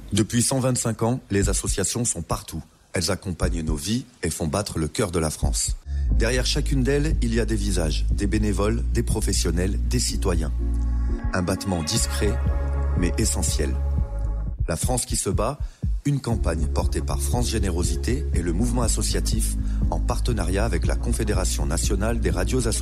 Depuis 125 ans, les associations sont partout. Elles accompagnent nos vies et font battre le cœur de la France. Derrière chacune d'elles, il y a des visages, des bénévoles, des professionnels, des citoyens. Un battement discret, mais essentiel. La France qui se bat, une campagne portée par France Générosité et le mouvement associatif en partenariat avec la Confédération nationale des radios associatives.